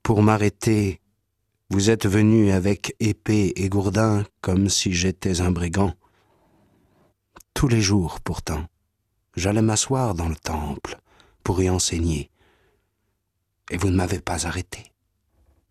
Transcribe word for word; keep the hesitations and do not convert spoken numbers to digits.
Pour m'arrêter, vous êtes venu avec épée et gourdin comme si j'étais un brigand. Tous les jours, pourtant, j'allais m'asseoir dans le temple pour y enseigner. Et vous ne m'avez pas arrêté.